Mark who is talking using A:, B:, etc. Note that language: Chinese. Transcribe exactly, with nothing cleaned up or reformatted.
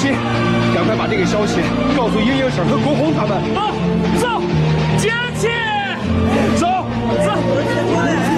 A: 心，赶快把这个消息告诉英英婶和国红他们。
B: 啊，走，接气，
A: 走，
B: 走。